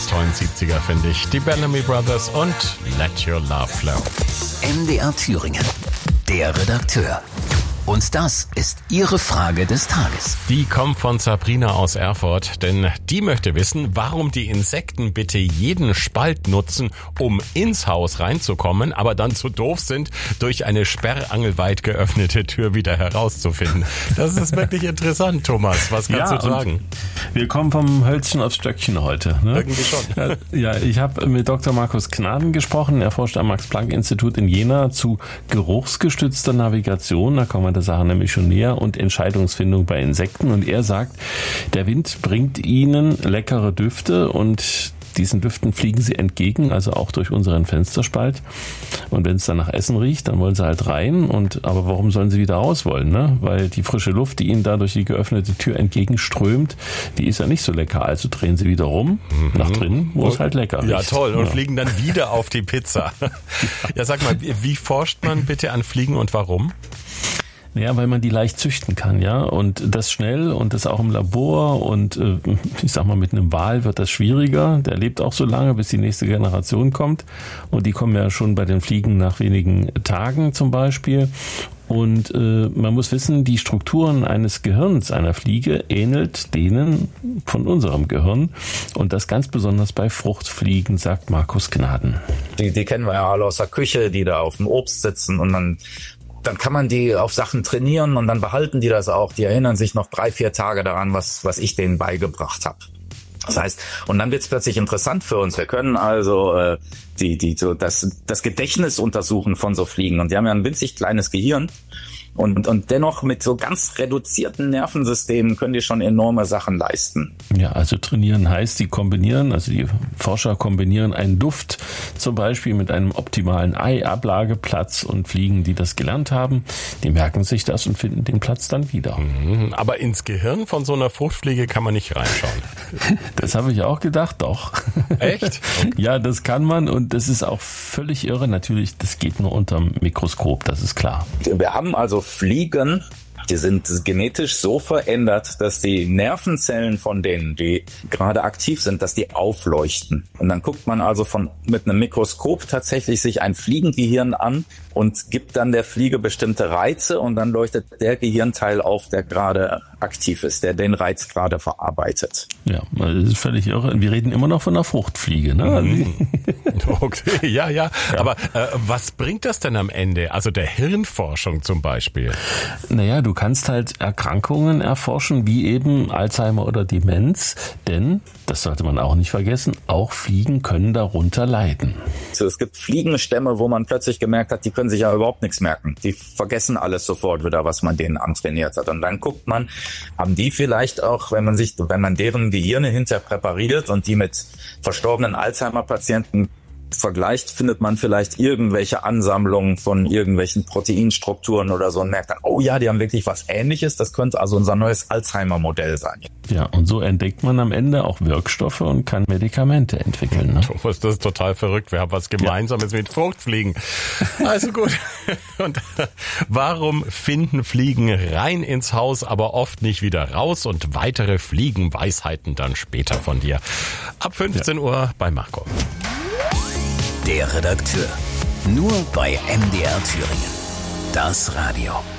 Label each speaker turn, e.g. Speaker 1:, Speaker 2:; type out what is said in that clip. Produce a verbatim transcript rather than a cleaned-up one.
Speaker 1: ganz tollen siebziger, finde ich. Die Bellamy Brothers und Let Your Love Flow.
Speaker 2: M D R Thüringen, der Redakteur. Und das ist Ihre Frage des Tages.
Speaker 1: Die kommt von Sabrina aus Erfurt, denn die möchte wissen, warum die Insekten bitte jeden Spalt nutzen, um ins Haus reinzukommen, aber dann zu doof sind, durch eine sperrangelweit geöffnete Tür wieder herauszufinden. Das ist wirklich interessant, Thomas. Was kannst ja, du sagen?
Speaker 3: Wir kommen vom Hölzchen aufs Stöckchen heute. Ne?
Speaker 1: Irgendwie schon.
Speaker 3: Ja, ich habe mit Doktor Markus Knaden gesprochen. Er forscht am Max-Planck-Institut in Jena zu geruchsgestützter Navigation. Da kommen wir der Sache nämlich schon näher, und Entscheidungsfindung bei Insekten. Und er sagt, der Wind bringt ihnen leckere Düfte und diesen Düften fliegen sie entgegen, also auch durch unseren Fensterspalt. Und wenn es dann nach Essen riecht, dann wollen sie halt rein. Und aber warum sollen sie wieder raus wollen? Ne? Weil die frische Luft, die ihnen da durch die geöffnete Tür entgegenströmt, die ist ja nicht so lecker. Also drehen sie wieder rum, mhm. nach drinnen, wo und, es halt lecker ist.
Speaker 1: Ja, toll. Und ja. fliegen dann wieder auf die Pizza. Ja, sag mal, wie forscht man bitte an Fliegen und warum?
Speaker 3: Ja, weil man die leicht züchten kann, ja, und das schnell und das auch im Labor, und äh, ich sag mal, mit einem Wal wird das schwieriger. Der lebt auch so lange, bis die nächste Generation kommt, und die kommen ja schon bei den Fliegen nach wenigen Tagen zum Beispiel. Und äh, man muss wissen, die Strukturen eines Gehirns einer Fliege ähnelt denen von unserem Gehirn, und das ganz besonders bei Fruchtfliegen, sagt Markus Knaden.
Speaker 4: Die, die kennen wir ja alle aus der Küche, die da auf dem Obst sitzen, und dann dann kann man die auf Sachen trainieren, und dann behalten die das auch. Die erinnern sich noch drei, vier Tage daran, was was ich denen beigebracht habe. Das heißt, und dann wird es plötzlich interessant für uns. Wir können also äh, die die so das das Gedächtnis untersuchen von so Fliegen, und die haben ja ein winzig kleines Gehirn. Und, und dennoch mit so ganz reduzierten Nervensystemen können die schon enorme Sachen leisten.
Speaker 3: Ja, also trainieren heißt, die kombinieren, also die Forscher kombinieren einen Duft zum Beispiel mit einem optimalen Eiablageplatz, und Fliegen, die das gelernt haben, die merken sich das und finden den Platz dann wieder.
Speaker 1: Mhm, aber ins Gehirn von so einer Fruchtfliege kann man nicht reinschauen.
Speaker 3: Das habe ich auch gedacht, doch.
Speaker 1: Echt? Okay.
Speaker 3: Ja, das kann man, und das ist auch völlig irre. Natürlich, das geht nur unterm Mikroskop, das ist klar.
Speaker 4: Wir haben also Fliegen, die sind genetisch so verändert, dass die Nervenzellen von denen, die gerade aktiv sind, dass die aufleuchten. Und dann guckt man also von mit einem Mikroskop tatsächlich sich ein Fliegendgehirn an und gibt dann der Fliege bestimmte Reize, und dann leuchtet der Gehirnteil auf, der gerade aktiv ist, der den Reiz gerade verarbeitet.
Speaker 3: Ja, das ist völlig irre. Wir reden immer noch von einer Fruchtfliege, ne?
Speaker 1: Mhm. Okay, ja, ja, ja. Aber äh, was bringt das denn am Ende? Also der Hirnforschung zum Beispiel?
Speaker 3: Naja, du kannst halt Erkrankungen erforschen, wie eben Alzheimer oder Demenz, denn, das sollte man auch nicht vergessen, auch Fliegen können darunter leiden.
Speaker 4: Also es gibt Fliegenstämme, wo man plötzlich gemerkt hat, die können sich ja überhaupt nichts merken. Die vergessen alles sofort wieder, was man denen antrainiert hat. Und dann guckt man, haben die vielleicht auch, wenn man sich, wenn man deren Gehirne hinterher präpariert und die mit verstorbenen Alzheimer-Patienten vergleicht, findet man vielleicht irgendwelche Ansammlungen von irgendwelchen Proteinstrukturen oder so und merkt dann, oh ja, die haben wirklich was Ähnliches. Das könnte also unser neues Alzheimer-Modell sein.
Speaker 3: Ja, und so entdeckt man am Ende auch Wirkstoffe und kann Medikamente entwickeln. Ne?
Speaker 1: Thomas, das ist total verrückt. Wir haben was Gemeinsames ja. mit Fruchtfliegen. Also gut. Und warum finden Fliegen rein ins Haus, aber oft nicht wieder raus? Und weitere Fliegenweisheiten dann später von dir. Ab fünfzehn ja. Uhr bei Marco.
Speaker 2: Der Redakteur. Nur bei M D R Thüringen. Das Radio.